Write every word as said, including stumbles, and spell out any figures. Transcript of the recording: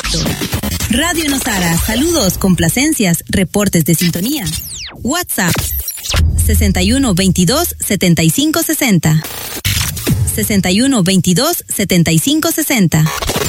directo. Radio Nosara, saludos, complacencias, reportes de sintonía. WhatsApp sesenta y uno veintidós setenta y cinco sesenta. sesenta y uno veintidós setenta y cinco sesenta.